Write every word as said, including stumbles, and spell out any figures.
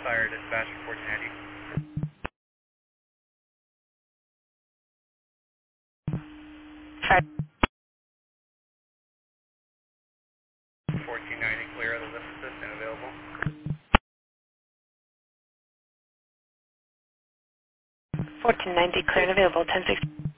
Fire dispatch fourteen ninety. Fire. fourteen ninety, clear of the lift assist and available. fourteen ninety, clear and available, ten sixty.